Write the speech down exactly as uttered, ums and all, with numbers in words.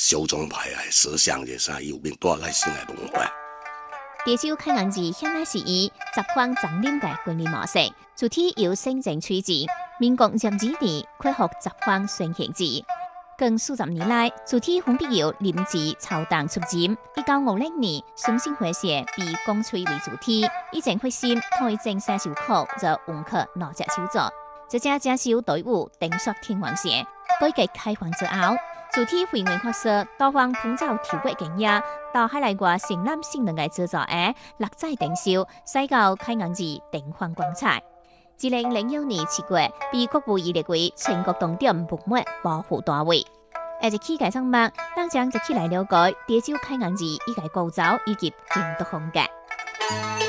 小众派来思想者啥有面带来新的文化。 潮州开元节向来是以十方长领嘅管理模式，主体由省政取制，民国二十二年恢复十方顺行制。近数十年来，主体分别由临时朝堂出任。一九五零年，顺性会社被公吹为主体，以前核心推正三手课就文科两只手作，这只接受队伍定属天王社。改革开放之后，主体会员扩设多方普照跳跃经验，到海内外省南省两个制作的六载定秀，使到开元节灯光光彩。二零零一年七月，被国务院列为全国重点文物保护单位。下一期介绍目，当将一起来了解潮州开元节以及构造以及建筑风格。